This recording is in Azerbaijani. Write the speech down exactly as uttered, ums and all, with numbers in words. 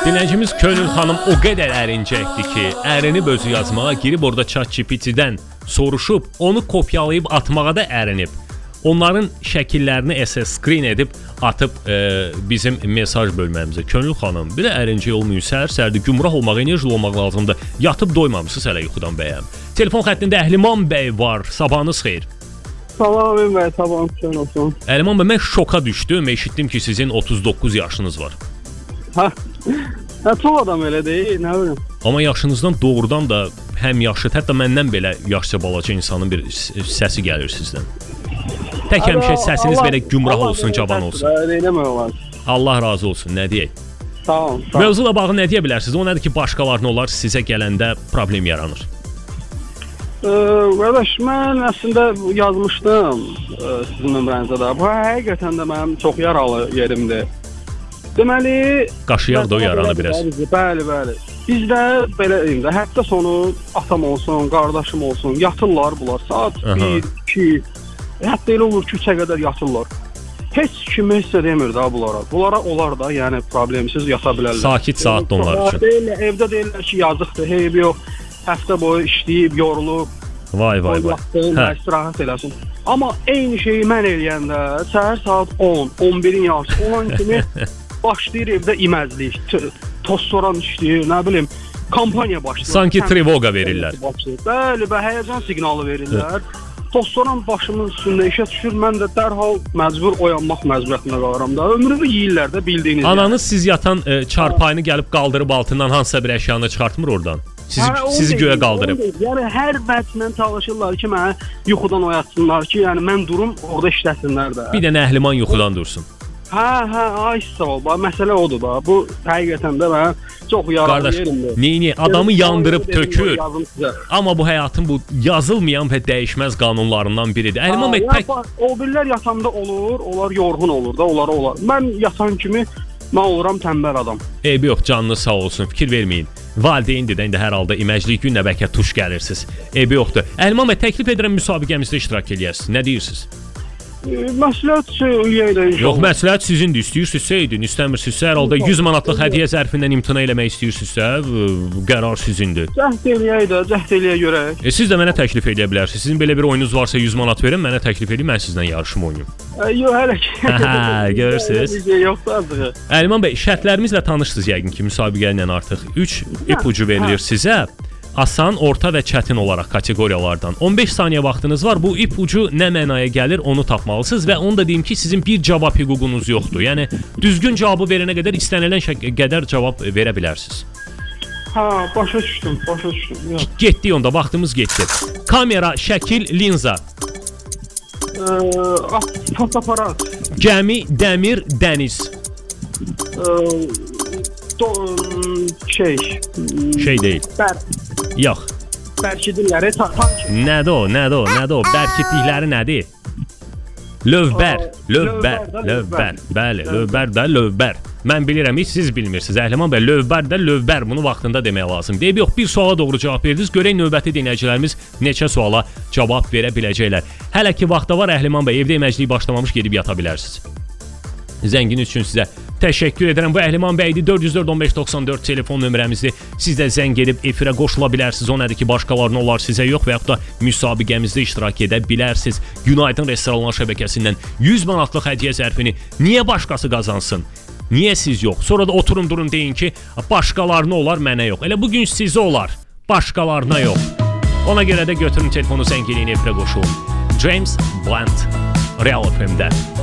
Dinləyicimiz Könül xanım o qədər ərincəkdir ki, ərinib özü yazmağa girib orada ChatGPT-dən soruşub, onu kopyalayıb atmağa da ərinib. Onların şəkillərini S S screen edib atıb e, bizim mesaj bölməmizə. Könül xanım, bir də ərincək olmayın, səhər-səhərdə gümrah olmaq, enerjili olmaq lazımdır. Yatıb doymamısınız hələ yuxudan bəyəm. Telefon xəttində Əhliman bəy var. Sabahınız xeyir. Salam bəy, sabahınız xeyir olsun. Əhliman bəy, mən şoka düşdüm. Eşitdim ki, sizin otuz doqquz yaşınız var. Hə. Hə, çox adam elə deyil, nə bilim. Amma yaşınızdan doğrudan da həm yaşlı, hətta məndən belə yaşca balaca insanın bir səsi gəlir sizdən. Tək həmişə səsiniz belə gümrah olsun, cavan olsun. Allah razı olsun, nə deyək? Sağ olun. Mövzula bağlı nə deyə bilərsiniz? O nədir ki, başqalarına olar sizə gələndə problem yaranır? Qardaş, mən əslində yazmışdım sizin nömrənizə də. Bu həqiqətən də mənim çox yaralı yerimdir. Deməli, qaşıyaq da o yaranı biraz. Bəli, bəli. Bizdə belə deyim də, həftə sonu atam olsun, qardaşım olsun, yatırlar bunlar. Saat bir, iki, hətta elə olur ki, üçə qədər yatırlar. Heç kim heç də demir də bunlara. Bunlara olar da, yəni problemsiz yata bilərlər. Sakit saat da onlar üçün. Deyirlər, evdə deyirlər ki, yazıqdır, heybi yox. Həftə boyu işləyib, yorulub. Vay, vay, vay. Hə. İstirahət eləsin. Amma eyni şeyi mən eləyəndə, səhər saat on, on birin yarısı olan kimi başlayır evdə iməzlik, tostoran işləyir, nə bilim, kampaniya başlayır. Sanki trevoga verirlər. Bəli, və həyəcan siqnalı verirlər. Tostoran başımın üstündə işə düşür, mən də dərhal məcbur oyanmaq məcburiyyətinə qalıram da. Ömrümü yeyirlər də, bildiyiniz. Ananız siz yatan e, çarpayını gəlib qaldırıb altından hansısa bir əşyanı çıxartmır oradan? Sizi, hə, sizi göyə qaldırıb. Yəni, hər vəclə çalışırlar ki, mənə yuxudan oyatsınlar ki, yəni mən durum, orada işləsinlər də. Bir dənə Əhliman yuxudan dursun. Hə, hə, ay sağ ol, məsələ odur da. Bu həqiqətən də mən çox yaralı yerimdir. Qardaş, neyini, adamı yandırıb tökür. Amma bu həyatın bu yazılmayan və dəyişməz qanunlarından biridir. Əhliman bəy, tək... O birlər yatanda olur, onlar yorğun olur da, onlara olar. Mən yatan kimi, mən oluram tənbəl adam. Eybi yox, canınız sağ olsun, fikir verməyin. Valideyndir də, indi hər halda iməclik günlə bəlkə tuş gəlirsiniz. Eybi yoxdur. Əhliman bəy, təklif edirəm müsabiqəmizdə iştirak eləyəsiniz. Nə deyirsiniz? Məsləhət eləyək inşallah. Yox, məsləhət sizindir. İstəyirsinizsə edin, istəmirsinizsə hər halda yüz manatlıq hədiyyə zərfindən imtina eləmək istəyirsinizsə, qərar sizindir. Cəhd eləyək də, cəhd eləyə görək. E, siz də mənə təklif edə bilərsiniz. Sizin belə bir oyununuz varsa yüz manat verin, mənə təklif edin, mən sizlə yarışım oynayım. E, yox, hələ ki. Hə, görürsünüz. Yoxdur artıq. Əhliman bəy, şərtlərimizlə tanışsınız yəqin ki, müsabiqə ilə artıq üç ipucu verilir sizə. Asan, orta və çətin olaraq kateqoriyalardan. on beş saniyə vaxtınız var. Bu ipucu nə mənaya gəlir, onu tapmalısınız və onu da deyim ki, sizin bir cavab hüququnuz yoxdur. Yəni düzgün cavabı verənə qədər istənilən qədər cavab verə bilərsiniz. Ha, başa düşdüm, başa düşdüm. Getdik onda, vaxtımız getdi. Kamera, şəkil, linza. Eee, fotoaparat. Gəmi, dəmir, dəniz. Eee, şey. Şey deyil. Bər. Yox. Bərkidilləri tank. Nədir o, nədir o, nədir o? Bərkitlikləri nədir? Lövbər, lövbər, lövbər. Bəli, lövbər də lövbər. Mən bilirəm, hiç siz bilmirsiniz. Əhliman bəy, lövbər də lövbər. Bunu vaxtında demək lazım. Deyib yox, bir suala doğru cavab verdiniz. Görək növbəti dinləyicilərimiz neçə suala cavab verə biləcəklər. Hələ ki vaxtda var Əhliman bəy, evdə yeməkliyi başlamamış gedib yata bilərsiniz. Zəngin üçün sizə təşəkkür edirəm. Bu Əhliman bəydir. dörd yüz dörd on beş doxsan dörd telefon nömrəmizdir. Siz də zəng edib efirə qoşula bilərsiniz. O nədir ki, başqalarına olar sizə yox və yaxud da müsabiqəmizdə iştirak edə bilərsiniz. Günaydın restoranlar şəbəkəsindən yüz manatlıq hədiyyə zərfini niyə başqası qazansın? Niyə siz yox? Sonra da oturun durun deyin ki, başqalarına olar, mənə yox. Elə bugün sizə olar, başqalarına yox. Ona görə də götürün telefonu, zəng eləyin, efirə qoşulun. James Blunt, Real F M-də.